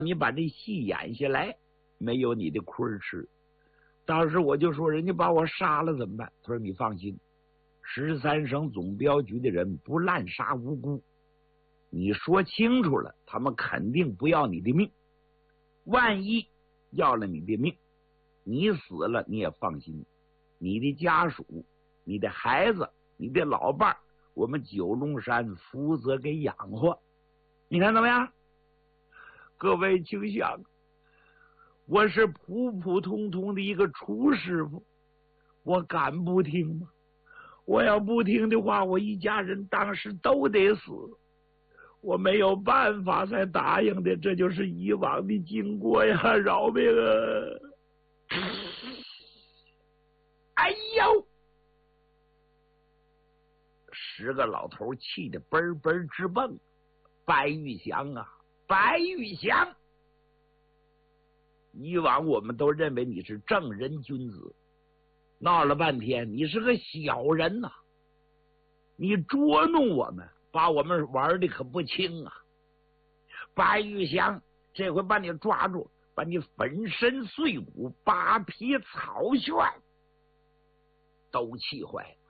你把这戏演下来，没有你的亏吃。当时我就说，人家把我杀了怎么办？他说你放心，13省总镖局的人不滥杀无辜，你说清楚了，他们肯定不要你的命。万一要了你的命，你死了你也放心，你的家属、你的孩子、你的老伴，我们九龙山负责给养活。你看怎么样？各位请想，我是普普通通的一个厨师傅，我敢不听吗？我要不听的话，我一家人当时都得死。我没有办法才答应的，这就是以往的经过呀，饶命啊！哎呦！10个老头气得嘣嘣直蹦。白玉祥啊，白玉祥！以往我们都认为你是正人君子，闹了半天你是个小人呐！你捉弄我们，把我们玩的可不轻啊！白玉祥，这回把你抓住，把你粉身碎骨、扒皮草旋，都气坏了。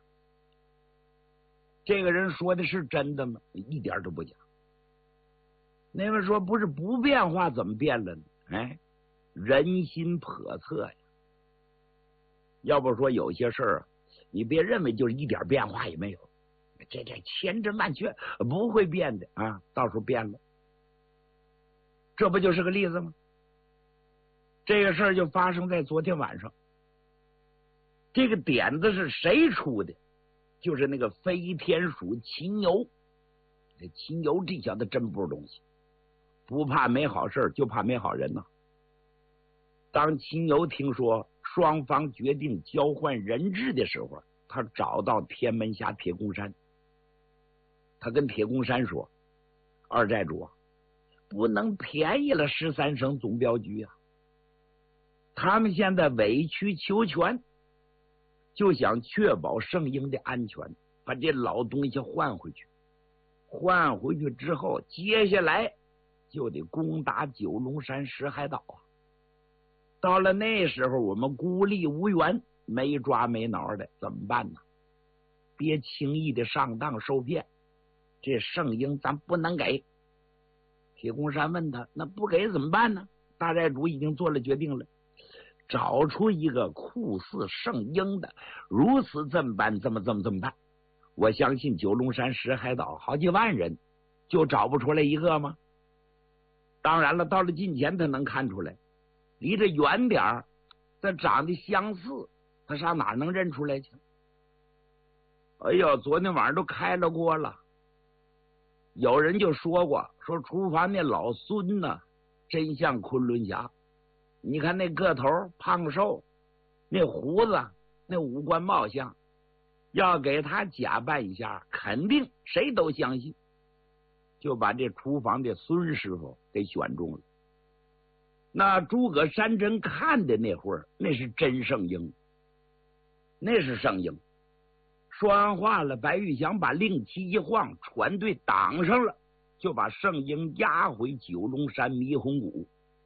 这个人说的是真的吗？一点都不假。那位说不是不变化怎么变了呢？哎，人心叵测呀！要不说有些事儿，你别认为就是一点变化也没有，这千真万确不会变的啊！到时候变了，这不就是个例子吗？这个事儿就发生在昨天晚上。这个点子是谁出的？就是那个飞天鼠秦牛。这秦牛这小子真不是东西，不怕没好事，就怕没好人呐。当秦牛听说双方决定交换人质的时候，他找到天门峡铁公山，他跟铁公山说：“二寨主啊，不能便宜了13省总镖局啊！他们现在委曲求全，就想确保圣婴的安全，把这老东西换回去。换回去之后，接下来就得攻打九龙山石海岛啊！到了那时候，我们孤立无援，没抓没挠的，怎么办呢？别轻易的上当受骗，这圣婴咱不能给。”铁公山问他：“那不给怎么办呢？”大寨主已经做了决定了，找出一个酷似圣婴的，如此这么办，这么办。我相信九龙山石海岛好几万人，就找不出来一个吗？当然了，到了近前他能看出来，离着远点儿，他长得相似，他上哪能认出来去？哎呦，昨天晚上都开了锅了。有人就说过，说厨房那老孙呢，真像昆仑侠。你看那个头胖瘦，那胡子，那五官貌相，要给他假扮一下，肯定谁都相信。就把这厨房的孙师傅给选中了。那诸葛山珍看的那会儿，那是真圣婴，那是圣婴。说完话了，白玉祥把令旗一晃，船队挡上了，就把圣婴押回九龙山迷红谷，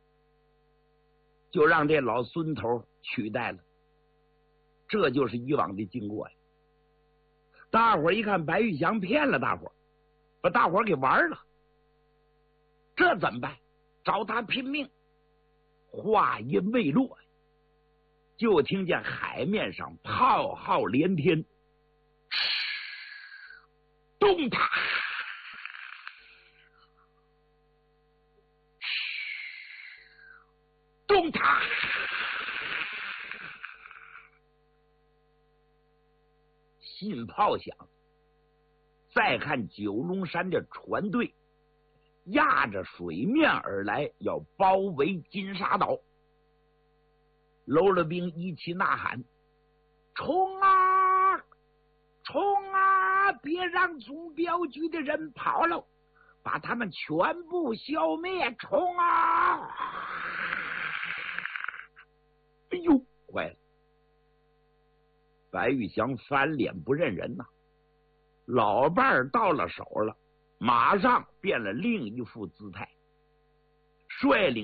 就让这老孙头取代了。这就是以往的经过呀。大伙儿一看白玉祥骗了大伙儿，把大伙儿给玩了，这怎么办？找他拼命。话音未落，就听见海面上炮号连天，咚塔，咚塔，信炮响。再看九龙山的船队压着水面而来，要包围金沙岛。喽啰兵一起呐喊：“冲啊，冲啊！别让总镖局的人跑了，把他们全部消灭！冲啊！”哎呦，坏了！白玉祥翻脸不认人呐，老伴儿到了手了，马上变了另一副姿态。 率领